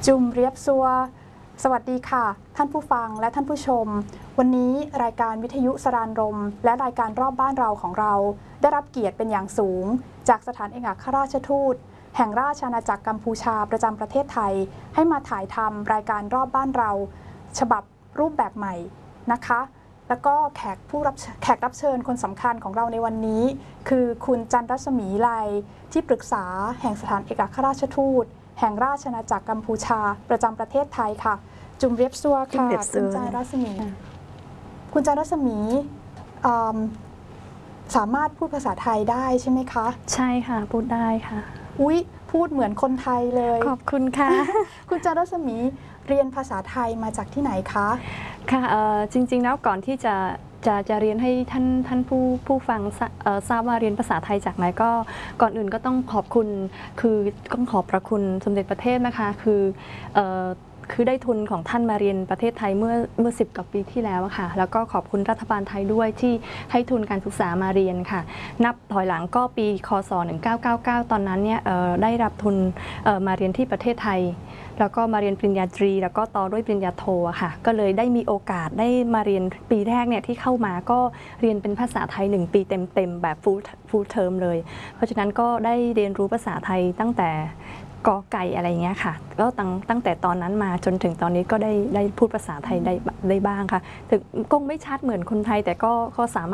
จุมเรียบซัวสวัสดีค่ะท่านผู้ฟังและท่านผู้ชมวันนี้รายการวิทยุสรานรมและรายการรอบบ้านเราของเราได้รับเกียรติเป็นอย่างสูงจากสถานเอกอัครราชทูตแห่งราชอาณาจักรกัมพูชาประจำประเทศไทยให้มาถ่ายทำรายการรอบบ้านเราฉบับรูปแบบใหม่นะคะแล้วก็แขกรับเชิญคนสำคัญของเราในวันนี้คือคุณจันทร์รัศมีไลที่ปรึกษาแห่งสถานเอกอัครราชทูตแห่งราชอาณาจักรกัมพูชาประจำประเทศไทยค่ะจุมเรียบซัวค่ะคุณจันทร์รัศมีคุณจันทร์รัศมีสามารถพูดภาษาไทยได้ใช่ไหมคะใช่ค่ะพูดได้ค่ะอุ๊ยพูดเหมือนคนไทยเลยขอบคุณค่ะคุณจันทร์รัศมีเรียนภาษาไทยมาจากที่ไหนคะค่ะจริงๆแล้วก่อนที่จะเรียนให้ท่านผู้ฟังทราบว่าเรียนภาษาไทยจากไหนก็ก่อนอื่นก็ต้องขอบคุณคือต้องขอบพระคุณสมเด็จพระเทพนะคะคือได้ทุนของท่านมาเรียนประเทศไทยเมื่อ10 กว่าปีที่แล้วค่ะแล้วก็ขอบคุณรัฐบาลไทยด้วยที่ให้ทุนการศึกษามาเรียนค่ะนับถอยหลังก็ปีคศ1999ตอนนั้นเนี่ยได้รับทุนมาเรียนที่ประเทศไทยแล้วก็มาเรียนปริญญาตรีแล้วก็ต่อด้วยปริญญาโทค่ะก็เลยได้มีโอกาสได้มาเรียนปีแรกเนี่ยที่เข้ามาก็เรียนเป็นภาษาไทย1 ปีเต็มแบบ full term เลยเพราะฉะนั้นก็ได้เรียนรู้ภาษาไทยตั้งแต่กอไก่อะไรเงี้ยค่ะก็ตั้งแต่ตอนนั้นมาจนถึงตอนนี้ก็ได้พูดภาษาไทยได้บ้างค่ะถึงคงไม่ชัดเหมือนคนไทยแต่ก็สามารถ